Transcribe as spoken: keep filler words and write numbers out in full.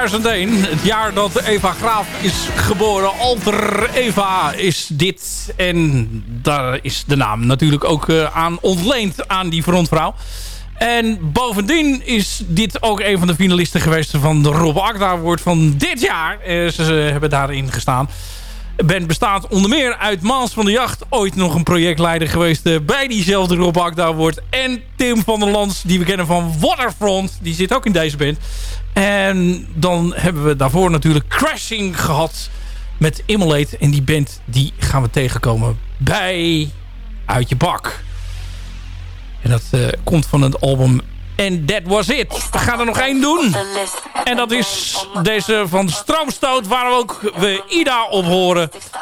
tweeduizend één. Het jaar dat Eva Graaf is geboren. Alter Eva is dit. En daar is de naam natuurlijk ook uh, aan ontleend aan die frontvrouw. En bovendien is dit ook een van de finalisten geweest van de Rob Agda Award van dit jaar. Uh, ze, ze hebben daarin gestaan. De band bestaat onder meer uit Maas van de Jacht. Ooit nog een projectleider geweest uh, bij diezelfde Rob Agda Award. En Tim van der Lans, die we kennen van Waterfront. Die zit ook in deze band. En dan hebben we daarvoor natuurlijk Crashing gehad met Immolate. En die band die gaan we tegenkomen bij Uit Je Bak. En dat uh, komt van het album And That Was It. We gaan er nog één doen. En dat is deze van Stroomstoot, waar we ook we Ida op horen.